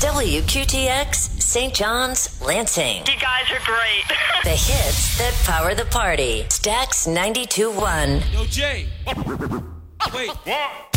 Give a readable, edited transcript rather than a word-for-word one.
WQTX, St. John's, Lansing. You guys are great. The hits that power the party. Stax 92.1. Yo, Jay. Wait.